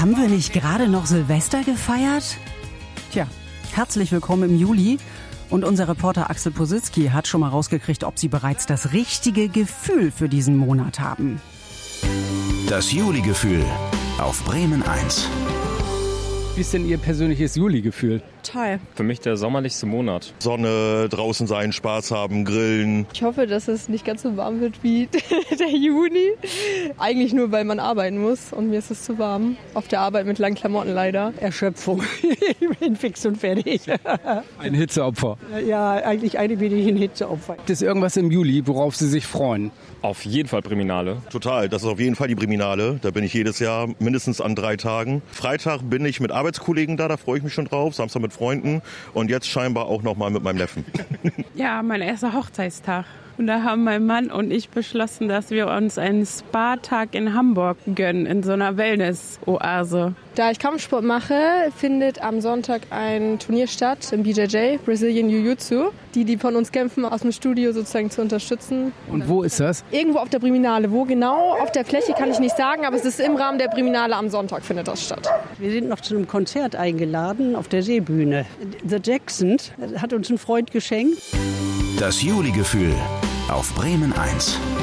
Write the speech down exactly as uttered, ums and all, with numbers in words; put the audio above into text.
Haben wir nicht gerade noch Silvester gefeiert? Tja, herzlich willkommen im Juli. Und unser Reporter Axel Positzky hat schon mal rausgekriegt, ob Sie bereits das richtige Gefühl für diesen Monat haben. Das Juli-Gefühl auf Bremen eins. Wie ist denn Ihr persönliches Juli-Gefühl? Toll. Für mich der sommerlichste Monat. Sonne, draußen sein, Spaß haben, grillen. Ich hoffe, dass es nicht ganz so warm wird wie der Juni. Eigentlich nur, weil man arbeiten muss und mir ist es zu warm. Auf der Arbeit mit langen Klamotten leider. Erschöpfung. Ich bin fix und fertig. Ein Hitzeopfer. Ja, eigentlich eigentlich bin ich ein Hitzeopfer. Gibt es irgendwas im Juli, worauf Sie sich freuen? Auf jeden Fall Priminale. Total, das ist auf jeden Fall die Priminale. Da bin ich jedes Jahr mindestens an drei Tagen. Freitag bin ich mit Arbeitskollegen da, da freue ich mich schon drauf. Samstag mit Freunden und jetzt scheinbar auch noch mal mit meinem Neffen. Ja, mein erster Hochzeitstag. Und da haben mein Mann und ich beschlossen, dass wir uns einen Spa-Tag in Hamburg gönnen, in so einer Wellness-Oase. Da ich Kampfsport mache, findet am Sonntag ein Turnier statt im B J J, Brazilian Jiu-Jitsu. Die, die von uns kämpfen, aus dem Studio sozusagen zu unterstützen. Und wo ist das? Irgendwo auf der Priminale. Wo genau auf der Fläche kann ich nicht sagen, aber es ist im Rahmen der Priminale am Sonntag findet das statt. Wir sind noch zu einem Konzert eingeladen auf der Seebühne. The Jacksons hat uns ein Freund geschenkt. Das Juli-Gefühl auf Bremen eins.